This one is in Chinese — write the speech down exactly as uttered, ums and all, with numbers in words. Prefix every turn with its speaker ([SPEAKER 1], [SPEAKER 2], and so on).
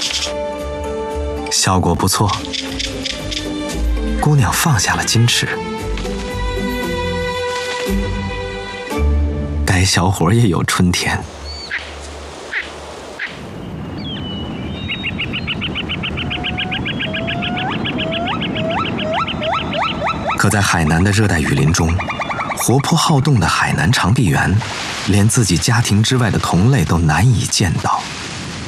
[SPEAKER 1] 效果不错，姑娘放下了矜持。该小伙也有春天。可在海南的热带雨林中，活泼好动的海南长臂猿，连自己家庭之外的同类都难以见到。